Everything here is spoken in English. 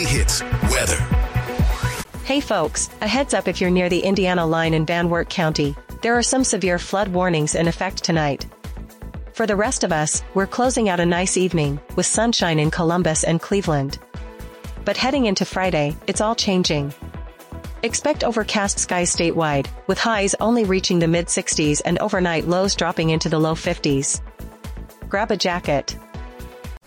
Hits weather. Hey folks, a heads up if you're near the Indiana line in Van Wert County. There are some severe flood warnings in effect tonight. For the rest of us, we're closing out a nice evening, with sunshine in Columbus and Cleveland. But heading into Friday, it's all changing. Expect overcast skies statewide, with highs only reaching the mid-60s and overnight lows dropping into the low 50s. Grab a jacket.